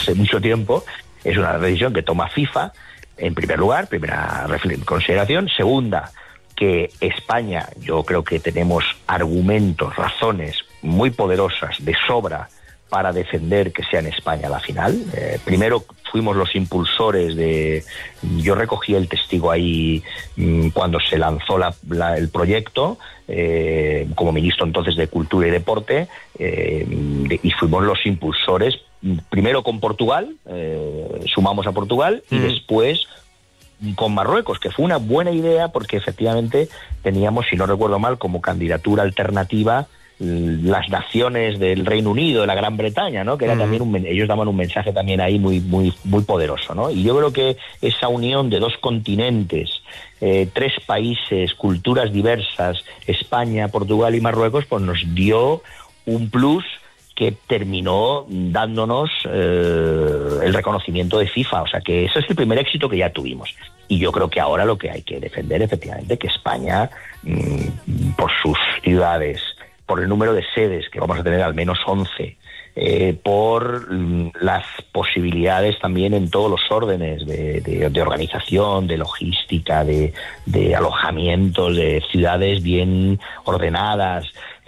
hace mucho tiempo, es una decisión que toma FIFA, en primer lugar, primera consideración. Segunda, que España, yo creo que tenemos argumentos, razones muy poderosas de sobra para defender que sea en España la final. Primero, fuimos los impulsores yo recogí el testigo ahí cuando se lanzó el proyecto, como ministro entonces de Cultura y Deporte, y fuimos los impulsores, primero con Portugal, sumamos a Portugal, y después con Marruecos, que fue una buena idea porque efectivamente teníamos, si no recuerdo mal, como candidatura alternativa las naciones del Reino Unido, de la Gran Bretaña, ¿no? Que era también ellos daban un mensaje también ahí muy poderoso, ¿no? Y yo creo que esa unión de dos continentes, 3 países, culturas diversas, España, Portugal y Marruecos, pues nos dio un plus que terminó dándonos el reconocimiento de FIFA. O sea que ese es el primer éxito que ya tuvimos. Y yo creo que ahora lo que hay que defender, efectivamente, que España, por sus ciudades, por el número de sedes, que vamos a tener al menos 11, por las posibilidades también en todos los órdenes de organización, de logística, de alojamientos, de ciudades bien ordenadas,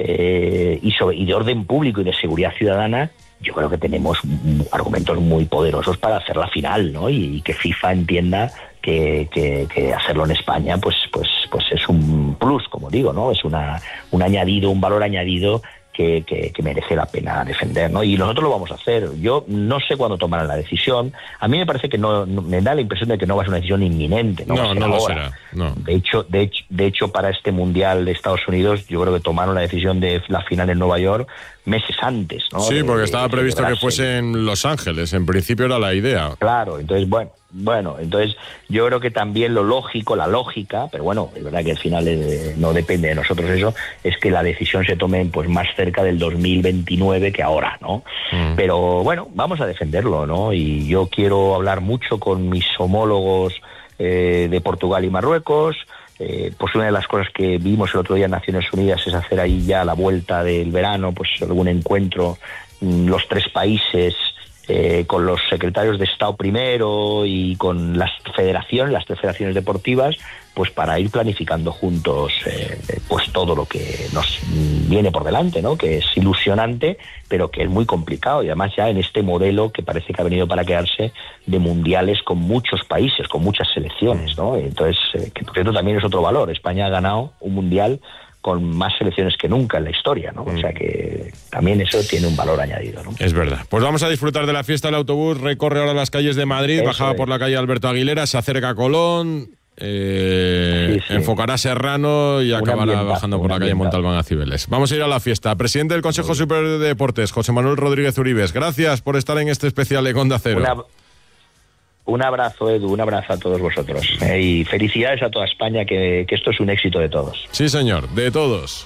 y de orden público y de seguridad ciudadana. Yo creo que tenemos argumentos muy poderosos para hacer la final, ¿no? Y que FIFA entienda que hacerlo en España pues es un plus, como digo, ¿no? Es un añadido, un valor añadido que merece la pena defender, ¿no? Y nosotros lo vamos a hacer. Yo no sé cuándo tomarán la decisión. A mí me parece que no me da la impresión de que no va a ser una decisión inminente. No lo será. No. De hecho, para este Mundial de Estados Unidos, yo creo que tomaron la decisión de la final en Nueva York meses antes, ¿no? Sí, porque estaba previsto que fuese en Los Ángeles. En principio era la idea. Claro, entonces, bueno, entonces yo creo que también lo lógico, la lógica, pero bueno, es verdad que al final no depende de nosotros eso, es que la decisión se tome pues más cerca del 2029 que ahora, ¿no? Pero bueno, vamos a defenderlo, ¿no? Y yo quiero hablar mucho con mis homólogos de Portugal y Marruecos. Pues una de las cosas que vimos el otro día en Naciones Unidas es hacer ahí ya la vuelta del verano, pues algún encuentro, los 3 países, con los secretarios de Estado primero y con las 3 federaciones deportivas, pues para ir planificando juntos pues todo lo que nos viene por delante, ¿no? Que es ilusionante, pero que es muy complicado, y además ya en este modelo que parece que ha venido para quedarse de mundiales con muchos países, con muchas selecciones, ¿no? Entonces, que por cierto también es otro valor. España ha ganado un mundial con más selecciones que nunca en la historia, ¿no? O sea que también eso tiene un valor añadido, ¿no? Es verdad. Pues vamos a disfrutar de la fiesta. El autobús recorre ahora las calles de Madrid, bajaba por la calle Alberto Aguilera, se acerca a Colón, enfocará Serrano y acabará bajando por la calle Montalbán a Cibeles. Vamos a ir a la fiesta. Presidente del Consejo Superior de Deportes, José Manuel Rodríguez Uribes, gracias por estar en este especial de Onda Cero. Un abrazo, Edu, un abrazo a todos vosotros. Y felicidades a toda España, que esto es un éxito de todos. Sí, señor, de todos.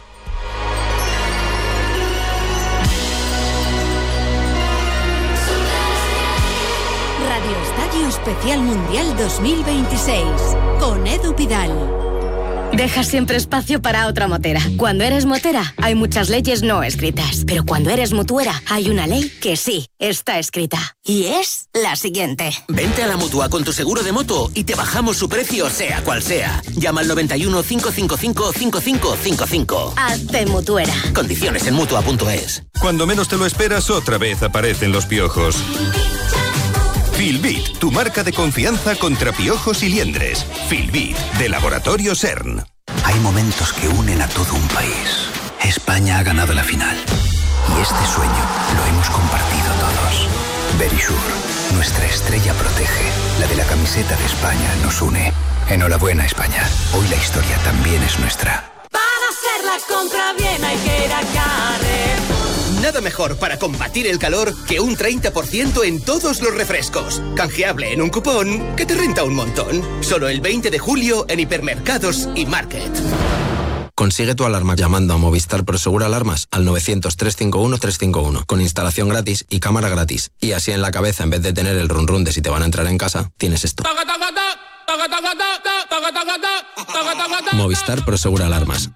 Radio Estadio Especial Mundial 2026 con Edu Pidal. Deja siempre espacio para otra motera. Cuando eres motera, hay muchas leyes no escritas. Pero cuando eres mutuera, hay una ley que sí está escrita. Y es la siguiente. Vente a la Mutua con tu seguro de moto y te bajamos su precio, sea cual sea. Llama al 91 555 5555. Hazte mutuera. Condiciones en Mutua.es. Cuando menos te lo esperas, otra vez aparecen los piojos. Filbit, tu marca de confianza contra piojos y liendres. Filbit, de Laboratorio CERN. Hay momentos que unen a todo un país. España ha ganado la final. Y este sueño lo hemos compartido todos. Verisure, nuestra estrella protege. La de la camiseta de España nos une. Enhorabuena, España. Hoy la historia también es nuestra. Para hacer la compra bien hay que ir a Carrefour. Nada mejor para combatir el calor que un 30% en todos los refrescos. Canjeable en un cupón que te renta un montón. Solo el 20 de julio en hipermercados y Market. Consigue tu alarma llamando a Movistar Prosegur Alarmas al 900-351-351 con instalación gratis y cámara gratis. Y así en la cabeza, en vez de tener el run run de si te van a entrar en casa, tienes esto. Movistar Prosegur Alarmas.